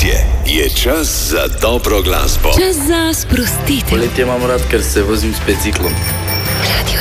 poletje je čas za dobro glasbo. Čas za sprostitev. Poletje imam rad, ker se vozim s biciklom. Radio